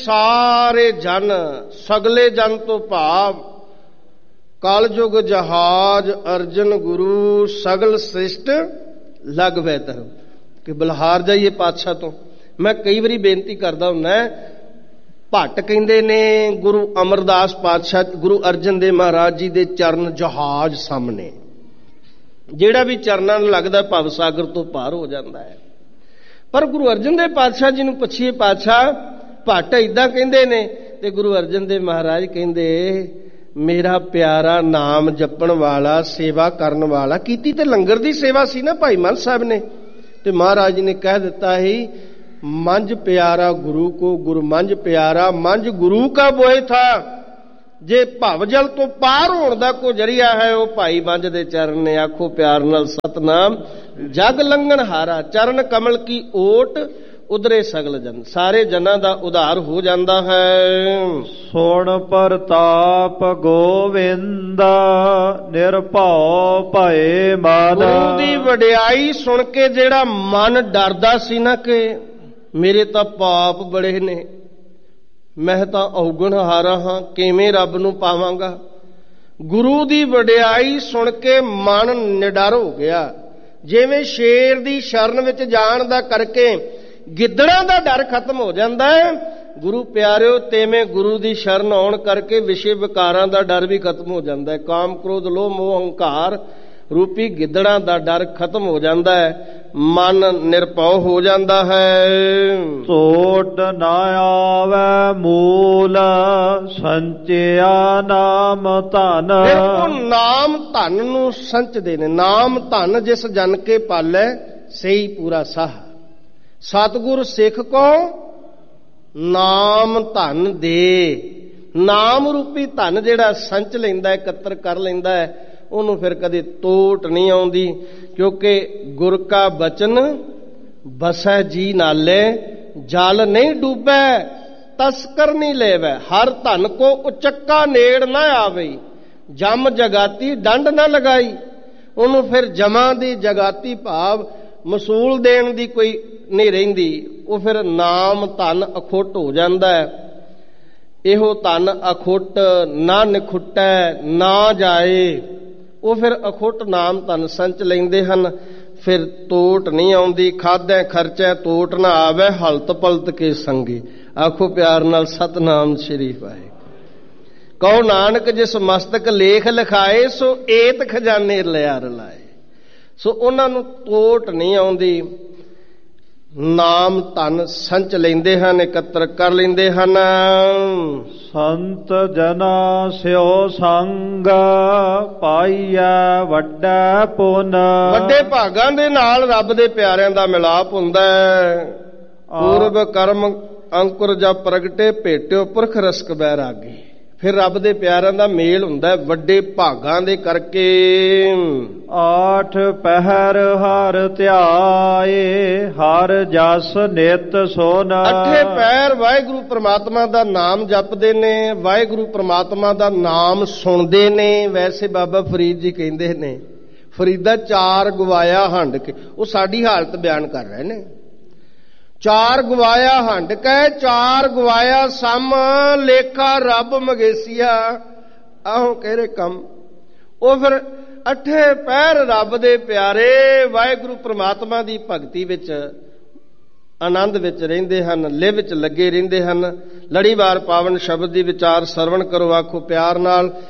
ਸਾਰੇ ਜਨ ਸਗਲੇ ਜਨ ਤੋਂ ਭਾਵ ਕਲਯੁਗ ਜਹਾਜ ਅਰਜਨ ਗੁਰੂ ਸਗਲ ਸ੍ਰਿਸ਼ਟ ਲਗ ਵੈ ਧਰਮ ਕਿ ਬਲਹਾਰ ਜਾਈਏ ਪਾਤਸ਼ਾਹ ਤੋਂ। ਮੈਂ ਕਈ ਵਾਰੀ ਬੇਨਤੀ ਕਰਦਾ ਹੁੰਦਾ, ਭੱਟ ਕਹਿੰਦੇ ਨੇ ਗੁਰੂ ਅਮਰਦਾਸ ਪਾਤਸ਼ਾਹ ਗੁਰੂ ਅਰਜਨ ਦੇਵ ਮਹਾਰਾਜ ਜੀ ਦੇ ਚਰਨ ਜਹਾਜ਼ ਸਾਹਮਣੇ, ਜਿਹੜਾ ਵੀ ਚਰਨਾਂ ਨੂੰ ਲੱਗਦਾ ਭਵ ਸਾਗਰ ਤੋਂ ਪਾਰ ਹੋ ਜਾਂਦਾ ਹੈ। ਪਰ ਗੁਰੂ ਅਰਜਨ ਦੇਵ ਪਾਤਸ਼ਾਹ ਜੀ ਨੂੰ ਪੁੱਛੀਏ, ਪਾਤਸ਼ਾਹ ਭੱਟ ਏਦਾਂ ਕਹਿੰਦੇ ਨੇ, ਤੇ ਗੁਰੂ ਅਰਜਨ ਦੇਵ ਮਹਾਰਾਜ ਕਹਿੰਦੇ ਮੇਰਾ ਪਿਆਰਾ ਨਾਮ ਜਪਣ ਵਾਲਾ ਸੇਵਾ ਕਰਨ ਵਾਲਾ। ਕੀਤੀ ਤੇ ਲੰਗਰ ਦੀ ਸੇਵਾ ਸੀ ਨਾ ਭਾਈ ਮਨ ਸਾਹਿਬ ਨੇ, ਤੇ ਮਹਾਰਾਜ ਜੀ ਨੇ ਕਹਿ ਦਿੱਤਾ ਹੀ ਮੰਝ ਪਿਆਰਾ ਗੁਰੂ ਕੋ ਗੁਰੂ ਮੰਝ ਪਿਆਰਾ ਮੰਝ ਗੁਰੂ ਕਾ ਬੋਏ ਥਾ। ਜੇ ਭਵ ਜਲ ਤੋਂ ਪਾਰ ਹੋਣ ਦਾ ਕੋਈ ਜਰੀਆ ਹੈ ਉਹ ਭਾਈ ਮੰਝ ਦੇ ਚਰਨ ਨੇ। ਆਖੋ ਪਿਆਰ ਨਾਲ ਸਤਨਾਮ ਜਗ ਲੰਘਣ ਹਾਰਾ, ਚਰਨ ਕਮਲ ਕੀ ਓਟ ਉਧਰੇ ਸਗਲ ਜਨ। ਸਾਰੇ ਜਨਾਂ ਦਾ ਉਧਾਰ ਹੋ ਜਾਂਦਾ ਹੈ। ਸੁਣ ਪ੍ਰਤਾਪ ਗੋਵਿੰਦਾ ਨਿਰਭਉ ਭਏ ਮਨ। ਗੁਰੂ ਦੀ ਵਡਿਆਈ ਸੁਣ ਕੇ ਜਿਹੜਾ ਮਨ ਡਰਦਾ ਸੀ ਨਾ ਕਿ ਮੇਰੇ ਤਾਂ ਪਾਪ ਬੜੇ ਨੇ, ਮੈਂ ਤਾਂ ਔਗਣ ਹਾਰਾ ਹਾਂ, ਕਿਵੇਂ ਰੱਬ ਨੂੰ ਪਾਵਾਂਗਾ। ਗੁਰੂ ਦੀ ਵਡਿਆਈ ਸੁਣ ਕੇ ਮਨ ਨਿਡਰ ਹੋ ਗਿਆ। ਜਿਵੇਂ ਸ਼ੇਰ ਦੀ ਸ਼ਰਨ ਵਿੱਚ ਜਾਣ ਦਾ ਕਰਕੇ ਗਿੱਦੜਾਂ ਦਾ ਡਰ ਖਤਮ ਹੋ ਜਾਂਦਾ ਹੈ, ਗੁਰੂ ਪਿਆਰਿਓ ਤੇਵੇਂ ਗੁਰੂ ਦੀ ਸ਼ਰਨ ਆਉਣ ਕਰਕੇ ਵਿਸ਼ੇ ਵਿਕਾਰਾਂ ਦਾ ਡਰ ਵੀ ਖਤਮ ਹੋ ਜਾਂਦਾ ਹੈ। ਕਾਮ ਕ੍ਰੋਧ ਲੋਭ ਮੋਹ ਹੰਕਾਰ ਰੂਪੀ ਗਿੱਦੜਾਂ ਦਾ ਡਰ ਖਤਮ ਹੋ ਜਾਂਦਾ ਹੈ, ਮਨ ਨਿਰਭਉ ਹੋ ਜਾਂਦਾ ਹੈ। ਟੋਟ ਨਾ ਆਵੇ ਮੂਲ ਸੰਚਿਆ ਨਾਮ ਧਨ। ਉਹ ਨਾਮ ਧਨ ਨੂੰ ਸੰਚਦੇ ਨੇ। ਨਾਮ ਧਨ ਜਿਸ ਜਨ ਕੇ ਪਾਲੈ ਸਹੀ ਪੂਰਾ ਸਾਹ। ਸਤਿਗੁਰ ਸਿੱਖ ਕੋ ਨਾਮ ਧਨ ਦੇ। ਨਾਮ ਰੂਪੀ ਧਨ ਜਿਹੜਾ ਸੰਚ ਲੈਂਦਾ, ਇਕੱਤਰ ਕਰ ਲੈਂਦਾ ਹੈ, ਉਹਨੂੰ ਫਿਰ ਕਦੇ ਤੋਟ ਨਹੀਂ ਆਉਂਦੀ, ਕਿਉਂਕਿ ਗੁਰ ਕਾ ਬਚਨ ਬਸੈ ਜੀ ਨਾਲੇ ਜਲ ਨਹੀਂ ਡੂਬੈ ਤਸਕਰ ਨਹੀਂ ਲੈਵੈ। ਹਰ ਧਨ ਕੋ ਉਚੱਕਾ ਨੇੜ ਨਾ ਆਵੇ, ਜਮ ਜਗਾਤੀ ਡੰਡ ਨਾ ਲਗਾਈ। ਉਹਨੂੰ ਫਿਰ ਜਮਾਂ ਦੀ ਜਗਾਤੀ ਭਾਵ ਮਸੂਲ ਦੇਣ ਦੀ ਕੋਈ ਨਹੀਂ ਰਹਿੰਦੀ। ਉਹ ਫਿਰ ਨਾਮ ਧਨ ਅਖੁੱਟ ਹੋ ਜਾਂਦਾ ਹੈ। ਇਹੋ ਧਨ ਅਖੁੱਟ ਨਾ ਨਿਖੁੱਟੈ ਨਾ ਜਾਏ। ਉਹ ਫਿਰ ਅਖੁੱਟ ਨਾਮ ਧਨ ਸੰਚ ਲੈਂਦੇ ਹਨ, ਫਿਰ ਤੋਟ ਨਹੀਂ ਆਉਂਦੀ। ਖਾਧੈ ਖਰਚੈ ਤੋਟ ਨਾ ਆਵੇ, ਹਲਤ ਪਲਤ ਕੇ ਸੰਗੀ। ਆਖੋ ਪਿਆਰ ਨਾਲ ਸਤਨਾਮ ਸ੍ਰੀ ਵਾਹਿਗੁਰੂ। ਕਹੋ ਨਾਨਕ ਜਿਸ ਮਸਤਕ ਲੇਖ ਲਿਖਾਏ, ਸੋ ਏਤ ਖਜ਼ਾਨੇ ਲਿਆ ਰਲਾਏ। ਸੋ ਉਹਨਾਂ ਨੂੰ ਤੋਟ ਨਹੀਂ ਆਉਂਦੀ, ਨਾਮ ਧਨ ਸੰਚ ਲੈਂਦੇ ਹਨ, ਇਕੱਤਰ ਕਰ ਲੈਂਦੇ ਹਨ। ਸੰਤ ਜਨਾ ਸਿਓ ਸੰਗ ਪਾਈਐ ਵੱਡਾ ਪੁੰਨ। ਵੱਡੇ ਭਾਗਾਂ ਦੇ ਨਾਲ ਰੱਬ ਦੇ ਪਿਆਰਿਆਂ ਦਾ ਮਿਲਾਪ ਹੁੰਦਾ ਹੈ। ਪੂਰਬ ਕਰਮ ਅੰਕੁਰ ਜਬ ਪ੍ਰਗਟੇ ਭੇਟਿਓ ਪੁਰਖ ਰਸਕ ਬੈਰਾਗੀ। ਫਿਰ ਰੱਬ ਦੇ ਪਿਆਰਿਆਂ ਦਾ ਮੇਲ ਹੁੰਦਾ ਵੱਡੇ ਭਾਗਾਂ ਦੇ ਕਰਕੇ। ਆਠ ਪਹਿਰ ਹਰ ਧਿਆਏ ਹਰ ਜਸ ਨਿਤ ਸੋਨ। ਅੱਠੇ ਪਹਿਰ ਵਾਹਿਗੁਰੂ ਪ੍ਰਮਾਤਮਾ ਦਾ ਨਾਮ ਜਪਦੇ ਨੇ, ਵਾਹਿਗੁਰੂ ਪ੍ਰਮਾਤਮਾ ਦਾ ਨਾਮ ਸੁਣਦੇ ਨੇ। ਵੈਸੇ ਬਾਬਾ ਫਰੀਦ ਜੀ ਕਹਿੰਦੇ ਨੇ, ਫਰੀਦਾ ਚਾਰ ਗਵਾਇਆ ਹੰਡ ਕੇ। ਉਹ ਸਾਡੀ ਹਾਲਤ ਬਿਆਨ ਕਰ ਰਹੇ ਨੇ। ਚਾਰ ਗਵਾਇਆ ਹੰਡ ਕੇ ਚਾਰ ਗਵਾਇਆ ਸਮ, ਲੇਖਾ ਰੱਬ ਮਗੇਸੀਆ ਆਹੋ ਕਹਿਰੇ ਕੰਮ। ਉਹ ਫਿਰ ਅੱਠੇ ਪਹਿਰ ਰੱਬ ਦੇ ਪਿਆਰੇ ਵਾਹਿਗੁਰੂ ਪ੍ਰਮਾਤਮਾ ਦੀ ਭਗਤੀ ਵਿੱਚ ਆਨੰਦ ਵਿੱਚ ਰਹਿੰਦੇ ਹਨ, ਲਿਵ ਵਿੱਚ ਲੱਗੇ ਰਹਿੰਦੇ ਹਨ। ਲੜੀਵਾਰ ਪਾਵਨ ਸ਼ਬਦ ਦੀ ਵਿਚਾਰ ਸਰਵਣ ਕਰੋ। ਆਖੋ ਪਿਆਰ ਨਾਲ